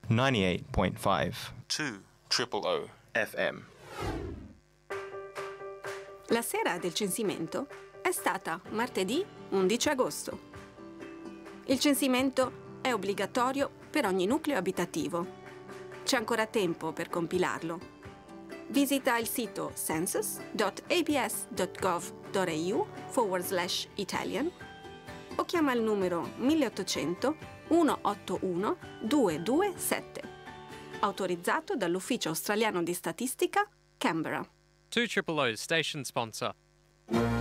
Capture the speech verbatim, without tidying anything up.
ninety-eight point five. two triple O F M. La sera del censimento è stata martedì undici agosto. Il censimento è obbligatorio per ogni nucleo abitativo. C'è ancora tempo per compilarlo. Visita il sito census.abs.gov.au forward slash Italian o chiama il numero milleottocento centottantuno duecentoventisette, autorizzato dall'Ufficio Australiano di Statistica, Canberra. two triple O station sponsor.